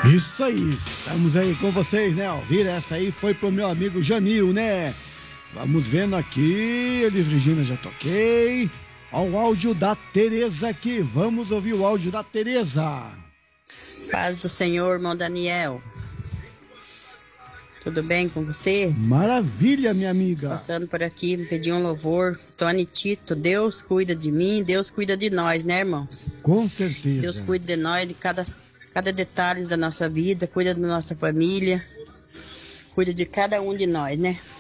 Isso aí, estamos aí com vocês, né? Ouvir essa aí foi pro meu amigo Jamil, né? Vamos vendo aqui, Elis Regina, já toquei. Ó o áudio da Tereza aqui, vamos ouvir o áudio da Tereza. Paz do Senhor, irmão Daniel. Tudo bem com você? Maravilha, minha amiga. Passando por aqui, me pedi um louvor. Tony Tito, Deus cuida de mim, Deus cuida de nós, né, irmãos? Com certeza. Deus cuida de nós, de cada detalhe da nossa vida, cuida da nossa família, cuida de cada um de nós, né?